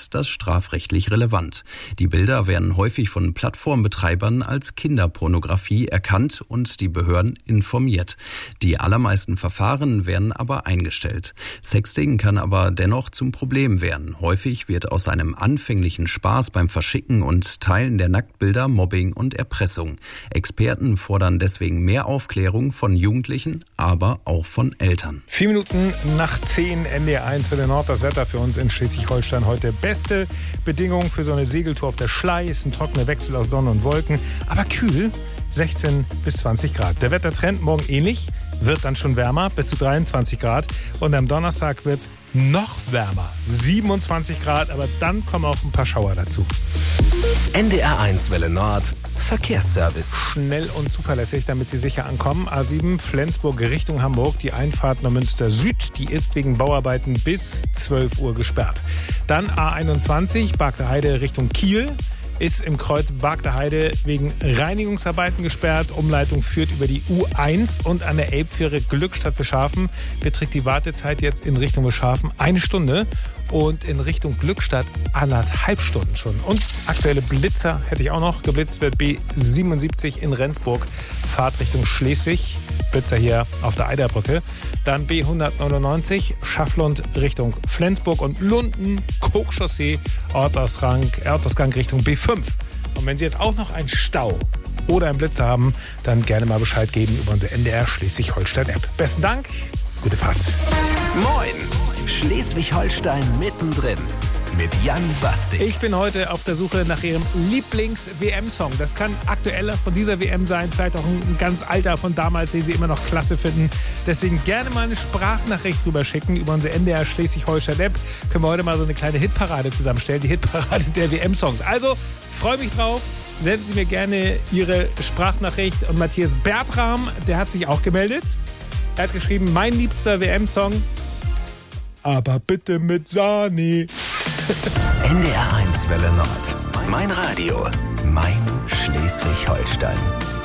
macht das strafrechtlich relevant. Die Bilder werden häufig von Plattformbetreibern als Kinderpornografie erkannt und die Behörden informiert. Die allermeisten Verfahren werden aber eingestellt. Sexting kann aber dennoch zum Problem werden. Häufig wird aus einem anfänglichen Spaß beim Verschicken und Teilen der Nacktbilder Mobbing und Erpressung. Experten fordern deswegen mehr Aufklärung von Jugendlichen, aber auch von Eltern. 4 Minuten nach 10, NDR1 Welle Nord. Das Wetter für uns in Schleswig-Holstein heute. Beste Bedingungen für so eine Segeltour auf der Schlei. Ist ein trockener Wechsel aus Sonne und Wolken, aber kühl, 16 bis 20 Grad. Der Wettertrend morgen ähnlich, wird dann schon wärmer, bis zu 23 Grad. Und am Donnerstag wird es noch wärmer, 27 Grad, aber dann kommen auch ein paar Schauer dazu. NDR1 Welle Nord, Verkehrsservice. Schnell und zuverlässig, damit Sie sicher ankommen. A7 Flensburg Richtung Hamburg. Die Einfahrt Neumünster Süd, die ist wegen Bauarbeiten bis 12 Uhr gesperrt. Dann A21 Bargter Heide Richtung Kiel. Ist im Kreuz Bargter Heide wegen Reinigungsarbeiten gesperrt. Umleitung führt über die U1 und an der Elbfähre Glückstadt Beschafen beträgt die Wartezeit jetzt in Richtung Beschafen 1 Stunde und in Richtung Glückstadt 1,5 Stunden schon. Und aktuelle Blitzer hätte ich auch noch. Geblitzt wird B77 in Rendsburg, Fahrt Richtung Schleswig. Blitzer hier auf der Eiderbrücke. Dann B199 Schafflund Richtung Flensburg und Lunden, Kochchaussee, Ortsausgang Richtung B5. Und wenn Sie jetzt auch noch einen Stau oder einen Blitzer haben, dann gerne mal Bescheid geben über unsere NDR Schleswig-Holstein-App. Besten Dank, gute Fahrt. Moin, Schleswig-Holstein mittendrin. Mit Jan Bastik. Ich bin heute auf der Suche nach Ihrem Lieblings-WM-Song. Das kann aktueller von dieser WM sein, vielleicht auch ein ganz alter von damals, den Sie immer noch klasse finden. Deswegen gerne mal eine Sprachnachricht rüber schicken über unsere NDR Schleswig-Holstein-App. Können wir heute mal so eine kleine Hitparade zusammenstellen, die Hitparade der WM-Songs. Also, freue mich drauf. Senden Sie mir gerne Ihre Sprachnachricht. Und Matthias Bertram, der hat sich auch gemeldet. Er hat geschrieben, mein liebster WM-Song, aber bitte mit Sahne. NDR1 Welle Nord. Mein Radio. Mein Schleswig-Holstein.